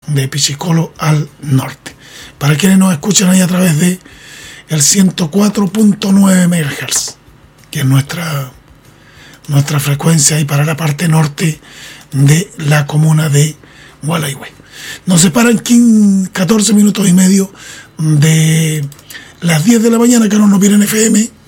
de Pichicolo al norte. Para quienes nos escuchan ahí a través de el 104.9 MHz, que es nuestra frecuencia ahí para la parte norte de la comuna de Gualeguay. Nos separan 14 minutos y medio de las 10 de la mañana, que no nos viene en FM,